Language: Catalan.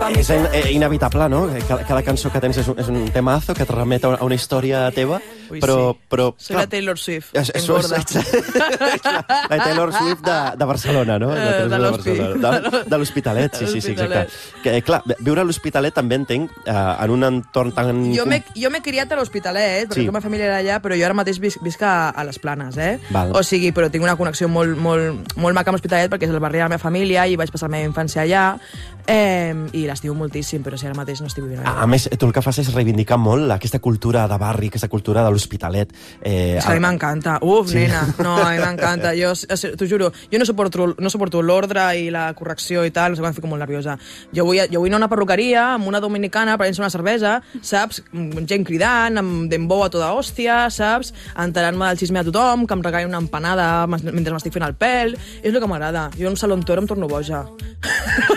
És inevitable, no? Cada cançó que tens és un temazo que et remet a una història teva, però... Soy la Taylor Swift, engorda. La Taylor Swift de Barcelona, no? De l'Hospitalet, sí, exacte. Clar, viure a l'Hospitalet també entenc, en un entorn tan... Jo m'he criat a l'Hospitalet, perquè la meva família era allà, però jo ara mateix visc a les Planes, O sigui, però tinc una connexió molt maca amb l'Hospitalet, perquè és el barri de la meva família i vaig passar la meva infància allà, i l'estimo moltíssim, però si ara mateix no estic vivint allà. A més, tu el que fas és reivindicar molt aquesta cultura de barri, aquesta cultura de l'Hospitalet. És que a mi m'encanta. Nena, no, a mi m'encanta. T'ho juro, jo no suporto l'ordre i la correcció i tal, no sé quan fico molt nerviosa. Jo vull anar a una perruqueria amb una dominicana prenent-se una cervesa, saps? Gent cridant, amb dembow a tota hòstia, saps? Enterant-me del xisme a tothom, que em regalin una empanada mentre m'estic fent el pèl. És el que m'agrada. Jo en un saló amb toro em torno boja.